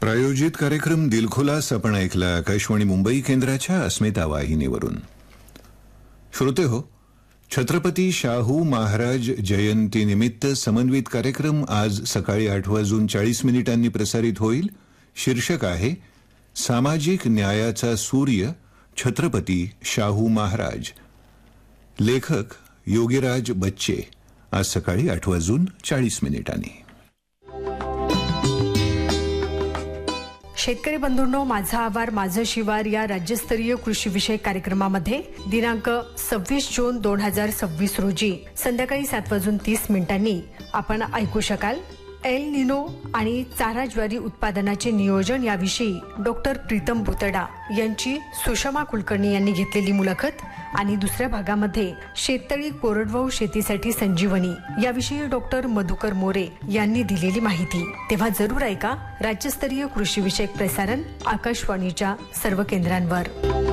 प्रायोजित कार्यक्रम दिलखुलास आपण ऐकला आकाशवाणी मुंबई केंद्राच्या अस्मिता वाहिनीवरून. श्रोते हो, छत्रपती शाहू महाराज जयंती निमित्त समन्वित कार्यक्रम आज सकाळी 8:40 प्रसारित होईल. शीर्षक आहे सामाजिक न्यायाचा सूर्य छत्रपती शाहू महाराज. लेखक योगीराज बच्चे. आज सकाळी 8:40. शेतकरी बंधूंनो, माझा आवार माझं शिवार या राज्यस्तरीय कृषी विषयक कार्यक्रमामध्ये दिनांक 26 जून 2026 रोजी संध्याकाळी 7:30 आपण ऐकू शकाल एल निनो आणि चारा ज्वारी उत्पादनाचे नियोजन याविषयी डॉक्टर प्रीतम भुतडा यांची सुषमा कुलकर्णी यांनी घेतलेली मुलाखत आणि दुसऱ्या भागामध्ये शेततळी कोरडवाहू शेतीसाठी संजीवनी याविषयी डॉक्टर मधुकर मोरे यांनी दिलेली माहिती. तेव्हा जरूर ऐका राज्यस्तरीय कृषी विषयक प्रसारण आकाशवाणीच्या सर्व केंद्रांवर.